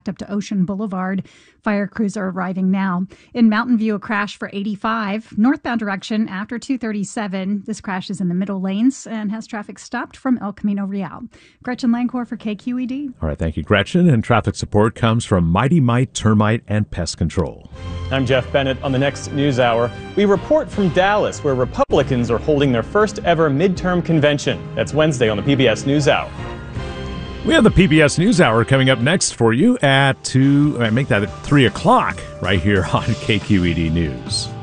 up to Ocean Boulevard. Fire crews are arriving now. In Mountain View, a crash for 85 northbound direction after 237. This crash is in the middle lanes and has traffic stopped from El Camino Real. Gretchen Lancor for KQED. All right, thank you, Gretchen. And traffic support comes from Mighty Mite Termite and Pest Control. I'm Jeff Bennett. On the next News Hour, we report from Dallas, where Republicans are holding their first ever midterm convention. That's Wednesday on the PBS NewsHour. We have the PBS NewsHour coming up next for you at 3 o'clock right here on KQED News.